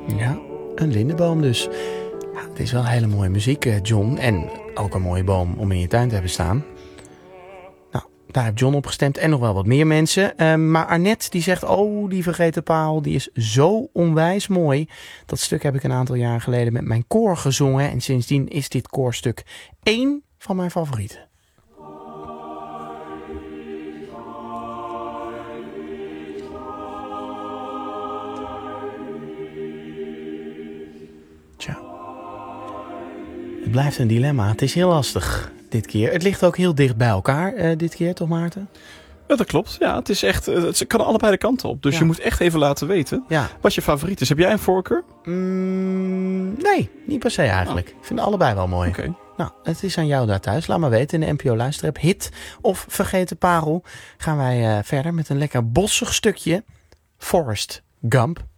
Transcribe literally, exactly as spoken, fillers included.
Ja, een lindenboom dus. Ja, het is wel hele mooie muziek, John. En ook een mooie boom om in je tuin te hebben staan. Nou, daar heeft John op gestemd en nog wel wat meer mensen. Uh, maar Arnett die zegt, oh, die vergeten parel, die is zo onwijs mooi. Dat stuk heb ik een aantal jaren geleden met mijn koor gezongen. En sindsdien is dit koorstuk één van mijn favorieten. Tja. Het blijft een dilemma. Het is heel lastig dit keer. Het ligt ook heel dicht bij elkaar uh, dit keer, toch Maarten? Ja, dat klopt. Ja, het is echt, het kan allebei de kanten op. Dus ja. Je moet echt even laten weten ja. wat je favoriet is. Heb jij een voorkeur? Mm, nee, niet per se eigenlijk. Oh. Ik vind allebei wel mooi. Okay. Nou, het is aan jou daar thuis. Laat maar weten in de N P O Luisterapp. Hit of Vergeten Parel. Gaan wij uh, verder met een lekker bossig stukje. Forrest Gump.